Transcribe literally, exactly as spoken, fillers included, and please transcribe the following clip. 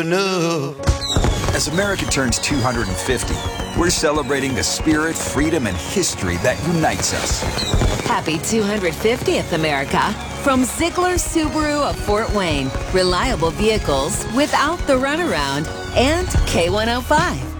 No. As America turns two hundred fifty, we're celebrating the spirit, freedom, and history that unites us. Happy two hundred fiftieth, America. From Ziegler Subaru of Fort Wayne. Reliable vehicles without the runaround. And K one oh five.